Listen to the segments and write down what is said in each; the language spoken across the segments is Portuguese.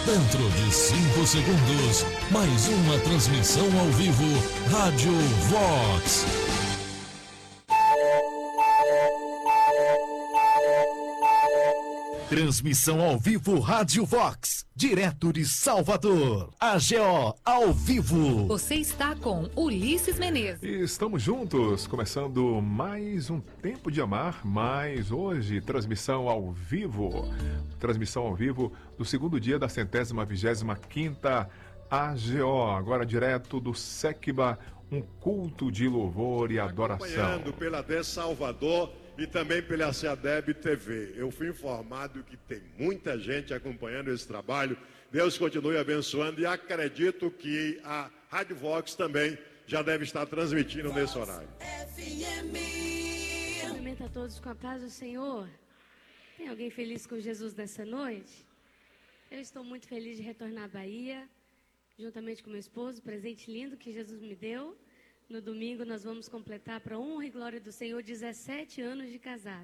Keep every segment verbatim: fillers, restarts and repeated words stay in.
Dentro de cinco segundos, mais uma transmissão ao vivo, Rádio Vox. Transmissão ao vivo Rádio Vox, direto de Salvador. A G O ao vivo. Você está com Ulisses Menezes. E estamos juntos, começando mais um Tempo de Amar, mais hoje, transmissão ao vivo. Transmissão ao vivo do segundo dia da centésima vigésima quinta A G O, agora direto do Sequiba, um culto de louvor e adoração. Acompanhando pela D Salvador e também pela SEADEB T V. Eu fui informado que tem muita gente acompanhando esse trabalho. Deus continue abençoando e acredito que a Rádio Vox também já deve estar transmitindo nesse horário. Cumprimento a todos com a paz do Senhor. Tem alguém feliz com Jesus nessa noite? Eu estou muito feliz de retornar à Bahia, juntamente com meu esposo, presente lindo que Jesus me deu. No domingo nós vamos completar, para a honra e glória do Senhor, dezessete anos de casado.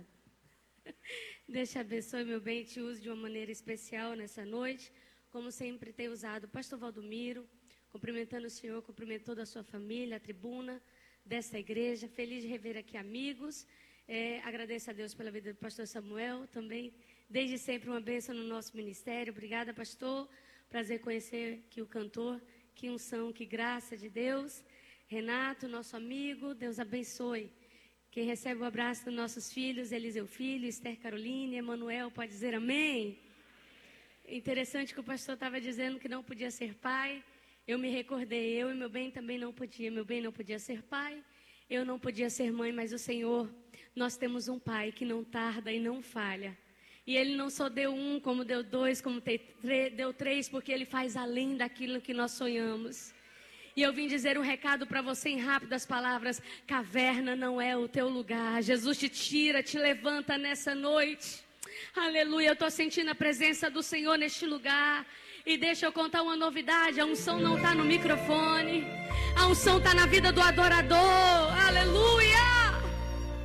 Deus te abençoe, meu bem, e te use de uma maneira especial nessa noite, como sempre tem usado. Pastor Valdomiro, cumprimentando o Senhor, cumprimento toda a sua família, a tribuna desta igreja. Feliz de rever aqui amigos. É, agradeço a Deus pela vida do pastor Samuel, também desde sempre uma bênção no nosso ministério. Obrigada, pastor. Prazer conhecer que o cantor, que unção, que graça de Deus. Renato, nosso amigo, Deus abençoe. Quem recebe o abraço dos nossos filhos, Eliseu Filho, Esther Caroline, Emanuel, pode dizer amém? Interessante que o pastor estava dizendo que não podia ser pai. Eu me recordei, eu e meu bem também não podia. Meu bem não podia ser pai, eu não podia ser mãe, mas o Senhor, nós temos um pai que não tarda e não falha. E Ele não só deu um, como deu dois, como deu três, porque Ele faz além daquilo que nós sonhamos. E eu vim dizer um recado para você em rápidas palavras: caverna não é o teu lugar. Jesus te tira, te levanta nessa noite. Aleluia, eu estou sentindo a presença do Senhor neste lugar. E deixa eu contar uma novidade: a unção não está no microfone, a unção está na vida do adorador. Aleluia!